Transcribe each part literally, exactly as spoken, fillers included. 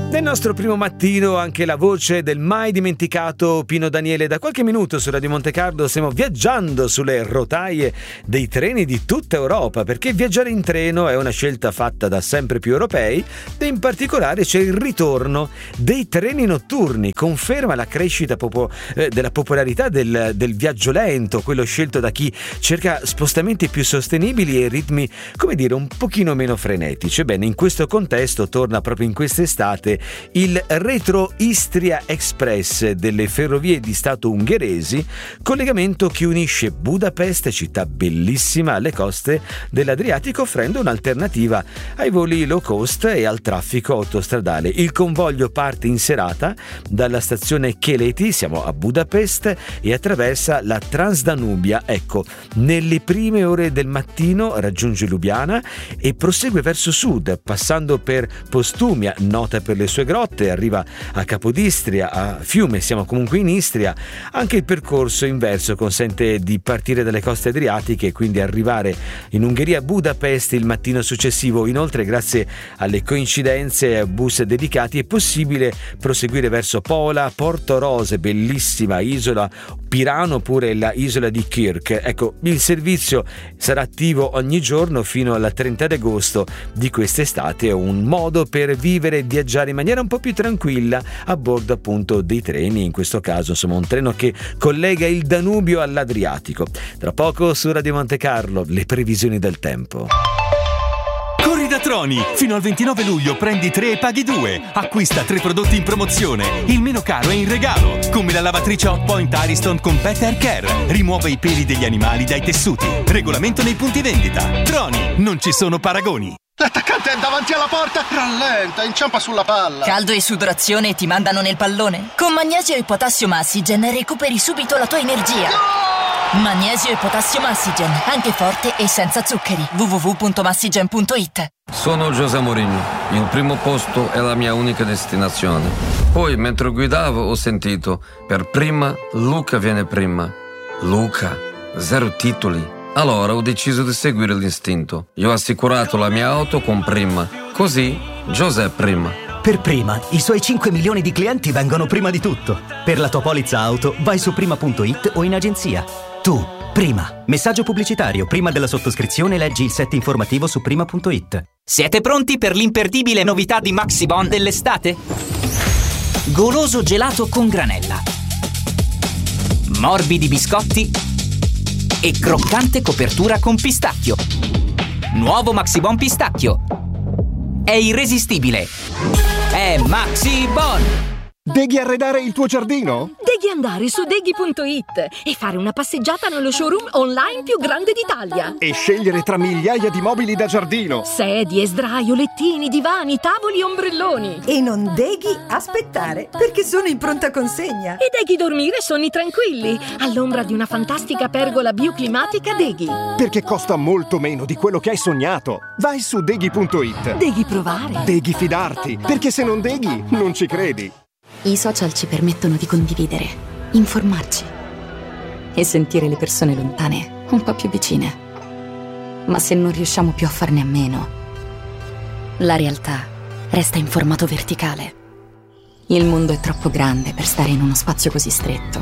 Nel nostro primo mattino anche la voce del mai dimenticato Pino Daniele. Da qualche minuto su Radio Monte Carlo stiamo viaggiando sulle rotaie dei treni di tutta Europa, perché viaggiare in treno è una scelta fatta da sempre più europei e in particolare c'è il ritorno dei treni notturni. Conferma la crescita popo- eh, della popolarità del, del viaggio lento, quello scelto da chi cerca spostamenti più sostenibili e ritmi, come dire, un pochino meno frenetici. Ebbene, in questo contesto torna proprio in quest'estate il Retro Istria Express delle Ferrovie di Stato ungheresi, collegamento che unisce Budapest, città bellissima, alle coste dell'Adriatico, offrendo un'alternativa ai voli low cost e al traffico autostradale. Il convoglio parte in serata dalla stazione Keleti, siamo a Budapest, e attraversa la Transdanubia. Ecco, nelle prime ore del mattino raggiunge Lubiana e prosegue verso sud, passando per Postumia, nota per le sue grotte, arriva a Capodistria, a Fiume, siamo comunque in Istria. Anche il percorso inverso consente di partire dalle coste adriatiche e quindi arrivare in Ungheria, Budapest, il mattino successivo. Inoltre, grazie alle coincidenze e a bus dedicati, è possibile proseguire verso Pola, Porto Rose, bellissima isola, Pirano, oppure la isola di Kirk. Ecco, il servizio sarà attivo ogni giorno fino al trenta di agosto di quest'estate. È un modo per vivere e viaggiare in maniera un po' più tranquilla a bordo appunto dei treni, in questo caso insomma un treno che collega il Danubio all'Adriatico. Tra poco su Radio Monte Carlo le previsioni del tempo. Corri da Troni! Fino al ventinove luglio prendi tre e paghi due. Acquista tre prodotti in promozione. Il meno caro è in regalo, come la lavatrice Hot Point Ariston con Pet Hair Care. Rimuove i peli degli animali dai tessuti. Regolamento nei punti vendita. Troni, non ci sono paragoni. L'attaccante è davanti alla porta, rallenta, inciampa sulla palla. Caldo e sudorazione ti mandano nel pallone? Con Magnesio e Potassio Massigen recuperi subito la tua energia. No! Magnesio e Potassio Massigen, anche forte e senza zuccheri. w w w punto massigen punto i t. Sono José Mourinho, il primo posto è la mia unica destinazione. Poi, mentre guidavo, ho sentito, per prima, Luca viene prima. Luca, zero titoli. Allora ho deciso di seguire l'istinto. Io ho assicurato la mia auto con Prima. Così, José Prima. Per Prima, i suoi cinque milioni di clienti vengono prima di tutto. Per la tua polizza auto, vai su prima punto it o in agenzia. Tu, Prima. Messaggio pubblicitario. Prima della sottoscrizione leggi il set informativo su prima punto it. Siete pronti per l'imperdibile novità di Maxibon dell'estate? Goloso gelato con granella, morbidi biscotti e croccante copertura con pistacchio. Nuovo Maxibon pistacchio. È irresistibile. È Maxibon. Devi arredare il tuo giardino? Devi andare su deghi punto it e fare una passeggiata nello showroom online più grande d'Italia. E scegliere tra migliaia di mobili da giardino. Sedie, sdraio, lettini, divani, tavoli e ombrelloni. E non devi aspettare, perché sono in pronta consegna. E devi dormire sonni tranquilli, all'ombra di una fantastica pergola bioclimatica Deghi. Perché costa molto meno di quello che hai sognato. Vai su deghi punto it. Devi provare. Devi fidarti, perché se non deghi, non ci credi. I social ci permettono di condividere, informarci e sentire le persone lontane un po' più vicine. Ma se non riusciamo più a farne a meno, la realtà resta in formato verticale. Il mondo è troppo grande per stare in uno spazio così stretto.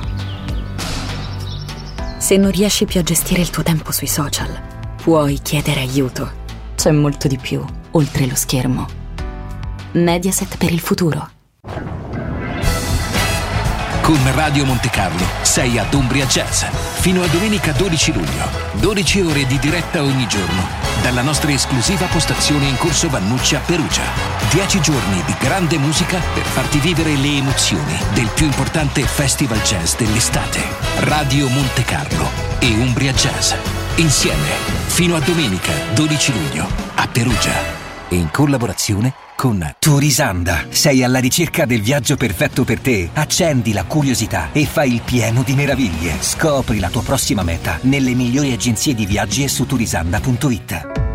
Se non riesci più a gestire il tuo tempo sui social, puoi chiedere aiuto. C'è molto di più oltre lo schermo. Mediaset per il futuro. Con Radio Monte Carlo sei ad Umbria Jazz fino a domenica dodici luglio. dodici ore di diretta ogni giorno dalla nostra esclusiva postazione in Corso Vannucci a Perugia. dieci giorni di grande musica per farti vivere le emozioni del più importante festival jazz dell'estate. Radio Monte Carlo e Umbria Jazz insieme fino a domenica dodici luglio a Perugia. In collaborazione con Turisanda. Sei alla ricerca del viaggio perfetto per te? Accendi la curiosità e fai il pieno di meraviglie. Scopri la tua prossima meta nelle migliori agenzie di viaggi e su turisanda punto it.